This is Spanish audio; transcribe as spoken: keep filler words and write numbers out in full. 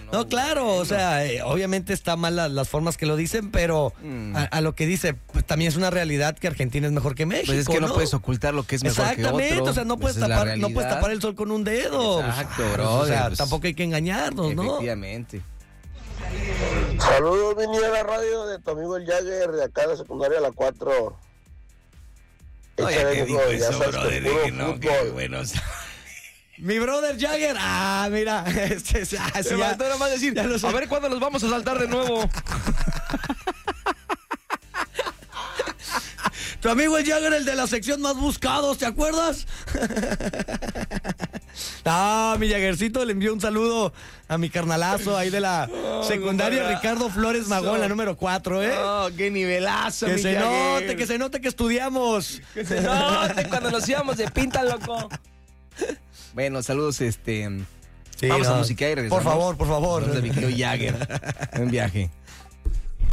No, No, claro, bueno. o sea, eh, obviamente está mal la- las formas que lo dicen, pero Mm. a, a lo que dice, pues, también es una realidad que Argentina es mejor que México. Pues es que no, ¿no? puedes ocultar lo que es mejor que otro. Exactamente, o sea, no puedes, Esa es la tapar, no puedes realidad. tapar el sol con un dedo. Exacto, Pues, brother, O sea, pues, tampoco hay que engañarnos, ¿no? Efectivamente. Saludos, vení a la radio de tu amigo el Jagger, de acá de secundaria a la cuatro. Oye, Échale, ¿qué digo, dijo ya eso, sabes que brother? puro Dije, no, qué fútbol. bueno. Mi brother Jagger, ah, mira, este, ah, sí, Se ya- faltó nada más decir, ya lo sé. a ver cuándo los vamos a saltar de nuevo. Tu amigo el Jagger, el de la sección más buscados, ¿te acuerdas? Ah, mi Jaggercito le envió un saludo a mi carnalazo ahí de la secundaria compadre. Ricardo Flores Magón, la número cuatro, ¿eh? Oh, qué nivelazo, que mi se Jagger. note, que se note que estudiamos. Que se note cuando nos íbamos de pinta, loco. Bueno, saludos, este... Sí, vamos no. a música y regresamos. Por favor, por favor. Saludos de mi querido Jagger. Buen viaje.